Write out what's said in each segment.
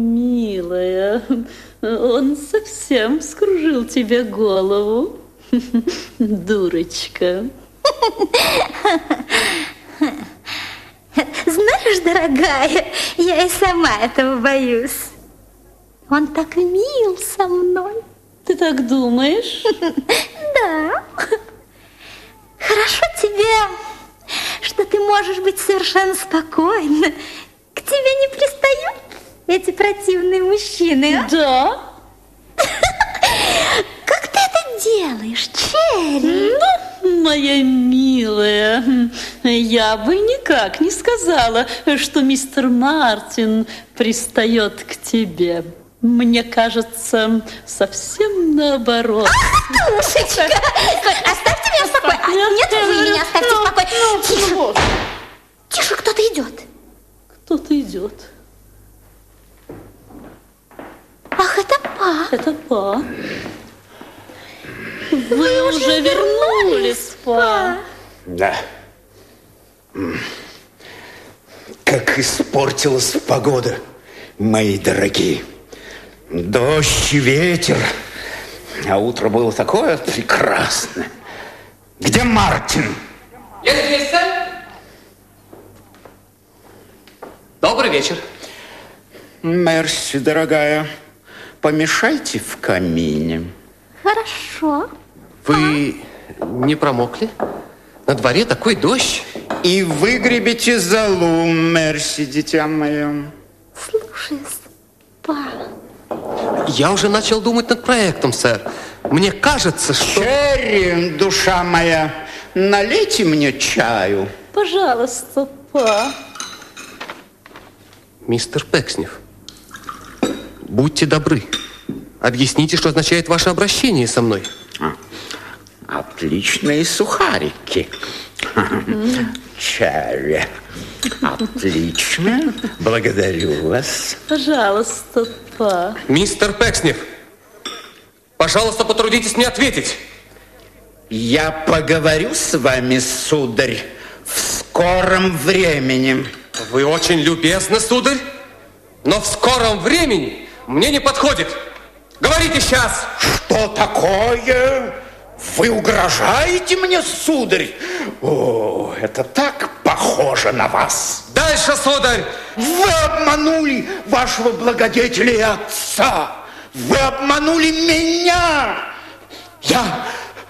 милая, он совсем вскружил тебе голову, дурочка. Знаешь, дорогая, я и сама этого боюсь. Он так мил со мной. Ты так думаешь? Да. Хорошо тебе, что ты можешь быть совершенно спокойна. К тебе не пристают эти противные мужчины, а? Да. Как ты это делаешь, Черри? Ну, моя милая, я бы никак не сказала, что мистер Мартин пристает к тебе. Мне кажется, совсем наоборот. Ах, душечка! Оставьте меня в покое. Нет, вы меня оставьте в покое. Тише. Тише, кто-то идет. Кто-то идет. Ах, это Па. Это Па. Вы уже вернулись, Па. Да. Как испортилась погода, мои дорогие. Дождь и ветер. А утро было такое прекрасное. Где Мартин? Я здесь, сэр. Добрый вечер. Мерси, дорогая. Помешайте в камине. Хорошо. Вы не промокли? На дворе такой дождь. И выгребите золу, Мерси, дитя мое. Слушаюсь, Па. Я уже начал думать над проектом, сэр. Мне кажется, что... Черри, душа моя, налейте мне чаю. Пожалуйста, Па. Мистер Пекснев, будьте добры. Объясните, что означает ваше обращение со мной. Отличные сухарики. Черри. Отлично. Благодарю вас. Пожалуйста, Па. Мистер Пекснев, пожалуйста, потрудитесь мне ответить. Я поговорю с вами, сударь, в скором времени. Вы очень любезны, сударь, но в скором времени мне не подходит. Говорите сейчас. Что такое? Вы угрожаете мне, сударь? О, это так похоже на вас. Дальше, сударь. Вы обманули вашего благодетеля и отца. Вы обманули меня. Я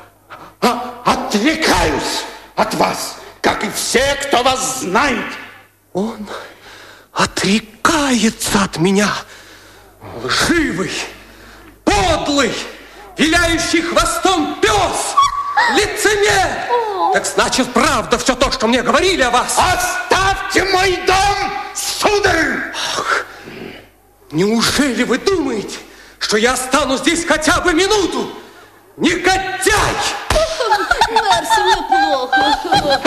отрекаюсь от вас, как и все, кто вас знает. Он отрекается от меня. Лживый, подлый, виляющий хвостом пес, лицемер. Так значит, правда все то, что мне говорили о вас. Оставьте мой дом, сударь! Ах, неужели вы думаете, что я останусь здесь хотя бы минуту? Негодяй! Мерси, мне плохо.